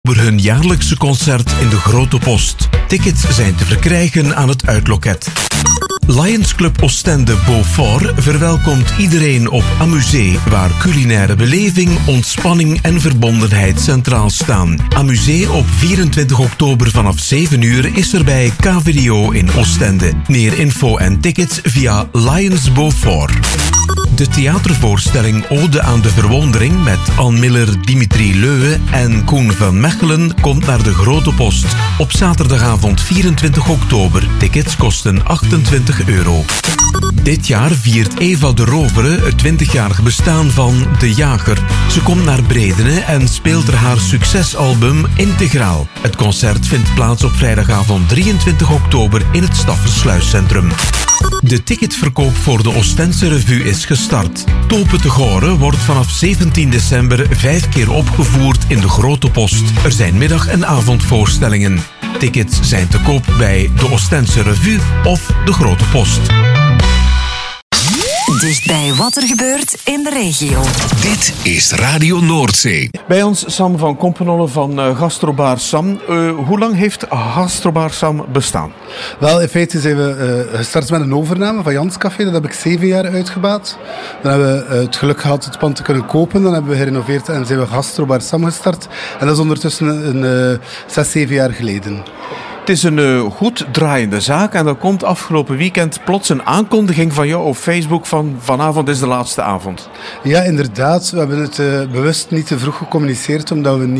Over hun jaarlijkse concert in de Grote Post. Tickets zijn te verkrijgen aan het uitloket. Lions Club Oostende Beaufort verwelkomt iedereen op Amusee, waar culinaire beleving, ontspanning en verbondenheid centraal staan. Amusee op 24 oktober vanaf 7 uur is er bij KVDO in Oostende. Meer info en tickets via Lions Beaufort. De theatervoorstelling Ode aan de Verwondering met Ann Miller, Dimitri Leuwe en Koen van Mechelen komt naar de Grote Post op zaterdagavond 24 oktober. Tickets kosten €28. Dit jaar viert Eva de Rovere het 20-jarig bestaan van De Jager. Ze komt naar Bredene en speelt er haar succesalbum Integraal. Het concert vindt plaats op vrijdagavond 23 oktober in het Staffersluiscentrum. De ticketverkoop voor de Oostense Revue is gestart. Tope te Goren wordt vanaf 17 december 5 keer opgevoerd in de Grote Post. Er zijn middag- en avondvoorstellingen. Tickets zijn te koop bij de Oostense Revue of de Grote Post. Dichtbij wat er gebeurt in de regio. Dit is Radio Noordzee. Bij ons Sam van Kompenholle van Gastrobar Sam. Hoe lang heeft Gastrobar Sam bestaan? Wel, in feite zijn we gestart met een overname van Jans Café. Dat heb ik 7 jaar uitgebaat. Dan hebben we het geluk gehad het pand te kunnen kopen. Dan hebben we gerenoveerd en zijn we Gastrobar Sam gestart. En dat is ondertussen 6-7 jaar geleden. Het is een goed draaiende zaak en er komt afgelopen weekend plots een aankondiging van jou op Facebook van vanavond is de laatste avond. Ja, inderdaad. We hebben het bewust niet te vroeg gecommuniceerd, omdat we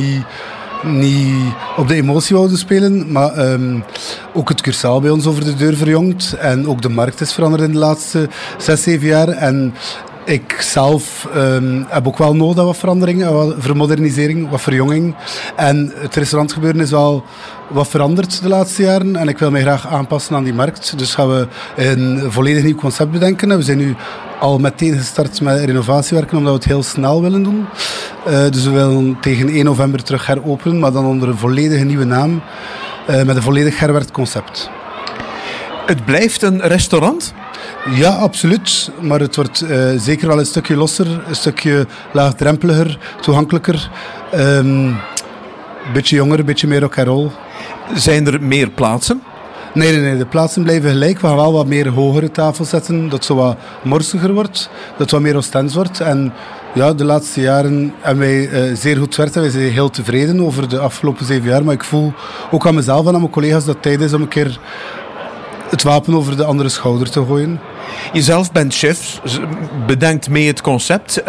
niet op de emotie wouden spelen. Maar ook het cursaal bij ons over de deur verjongd. En ook de markt is veranderd in de laatste 6-7 jaar. En ik zelf heb ook wel nodig aan wat veranderingen, wat vermodernisering, wat verjonging. En het restaurantgebeuren is wel wat veranderd de laatste jaren. En ik wil mij graag aanpassen aan die markt. Dus gaan we een volledig nieuw concept bedenken. We zijn nu al meteen gestart met renovatiewerken, omdat we het heel snel willen doen. Dus we willen tegen 1 november terug heropenen, maar dan onder een volledige nieuwe naam. Met een volledig herwerkt concept. Het blijft een restaurant? Ja, absoluut. Maar het wordt zeker wel een stukje losser, een stukje laagdrempeliger, toegankelijker. Een beetje jonger, een beetje meer rock'n'roll. Zijn er meer plaatsen? Nee, de plaatsen blijven gelijk. We gaan wel wat meer hogere tafels zetten, dat het zo wat morsiger wordt, dat het wat meer Oostends wordt. En ja, de laatste jaren hebben wij zeer goed gewerkt en wij zijn heel tevreden over de afgelopen 7 jaar. Maar ik voel ook aan mezelf en aan mijn collega's dat het tijd is om een keer het wapen over de andere schouder te gooien. Jezelf bent chef, bedenkt mee het concept.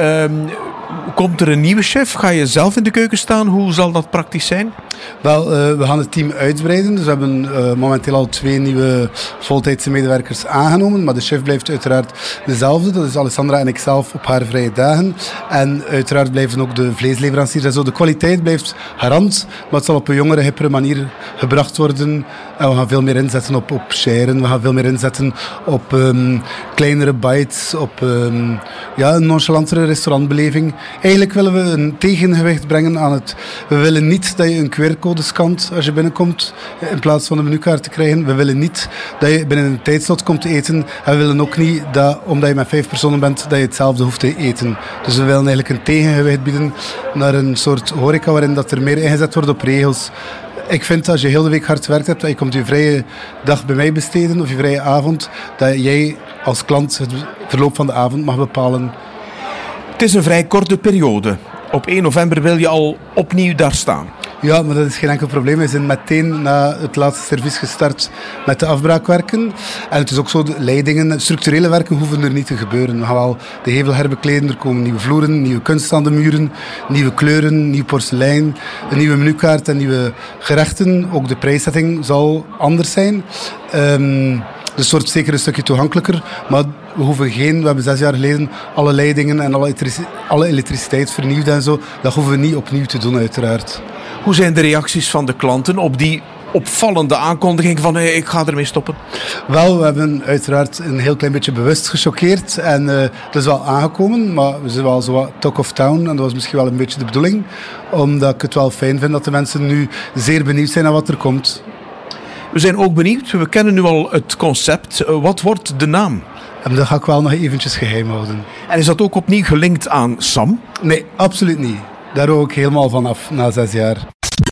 Komt er een nieuwe chef? Ga je zelf in de keuken staan? Hoe zal dat praktisch zijn? Wel, we gaan het team uitbreiden. Dus we hebben momenteel al 2 nieuwe voltijdse medewerkers aangenomen. Maar de chef blijft uiteraard dezelfde. Dat is Alessandra en ikzelf op haar vrije dagen. En uiteraard blijven ook de vleesleveranciers en zo. De kwaliteit blijft garant, maar het zal op een jongere, hippere manier gebracht worden. En we gaan veel meer inzetten op sharen. We gaan veel meer inzetten op kleinere bites, op een nonchalantere restaurantbeleving. Eigenlijk willen we een tegengewicht brengen aan het. We willen niet dat je een QR-code scant als je binnenkomt in plaats van een menukaart te krijgen. We willen niet dat je binnen een tijdslot komt te eten. En we willen ook niet dat, omdat je met 5 personen bent, dat je hetzelfde hoeft te eten. Dus we willen eigenlijk een tegengewicht bieden naar een soort horeca waarin dat er meer ingezet wordt op regels. Ik vind dat als je heel de week hard gewerkt hebt, dat je komt je vrije dag bij mij besteden of je vrije avond, dat jij als klant het verloop van de avond mag bepalen. Het is een vrij korte periode. Op 1 november wil je al opnieuw daar staan. Ja, maar dat is geen enkel probleem. We zijn meteen na het laatste servies gestart met de afbraakwerken. En het is ook zo, de leidingen, structurele werken hoeven er niet te gebeuren. We gaan wel de hevel herbekleden, er komen nieuwe vloeren, nieuwe kunst aan de muren, nieuwe kleuren, nieuw porselein, een nieuwe menukaart en nieuwe gerechten. Ook de prijszetting zal anders zijn. Dus het wordt zeker een stukje toegankelijker, maar we hebben 6 jaar geleden alle leidingen en alle elektriciteit vernieuwd en zo. Dat hoeven we niet opnieuw te doen, uiteraard. Hoe zijn de reacties van de klanten op die opvallende aankondiging van ik ga ermee stoppen? Wel, we hebben uiteraard een heel klein beetje bewust gechoqueerd en dat is wel aangekomen, maar we zijn wel zo wat talk of town en dat was misschien wel een beetje de bedoeling, omdat ik het wel fijn vind dat de mensen nu zeer benieuwd zijn naar wat er komt. We zijn ook benieuwd, we kennen nu al het concept. Wat wordt de naam? En dat ga ik wel nog eventjes geheim houden. En is dat ook opnieuw gelinkt aan Sam? Nee, absoluut niet. Daar ook helemaal vanaf na 6 jaar.